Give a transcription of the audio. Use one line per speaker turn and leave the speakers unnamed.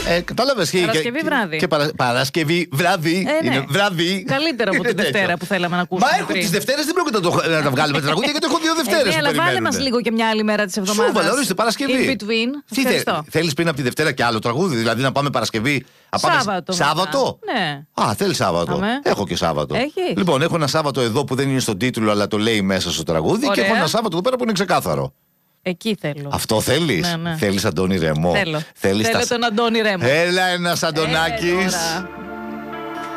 Κατάλαβε.
Παρασκευή βράδυ.
Παρασκευή βράδυ. Είναι βράδυ.
Καλύτερο από τη Δευτέρα που θέλαμε να ακούσουμε.
Μα έχω τις Δευτέρες, δεν πρόκειται να τα βγάλουμε τα τραγούδια γιατί έχω 2 Δευτέρες.
Αλλά βάλε μας λίγο και μια άλλη μέρα της εβδομάδας.
Σούβαλα, ορίστε, Παρασκευή.
In between.
Θέλεις πριν από τη Δευτέρα και άλλο τραγούδι, δηλαδή να πάμε Παρασκευή. Σάββατο.
Ναι.
Α, θέλει Σάββατο. Έχω και Σάββατο.
Έχεις?
Λοιπόν, έχω ένα Σάββατο εδώ που δεν είναι στον τίτλο αλλά το λέει μέσα στο τραγούδι.
Ωραία.
Και έχω ένα Σάββατο εδώ πέρα που είναι ξεκάθαρο.
Εκεί θέλω.
Αυτό θέλεις?
Ναι.
Θέλεις Αντώνη Ρεμό?
Θέλω τον Αντώνη Ρεμό.
Έλα ένας Αντωνάκης.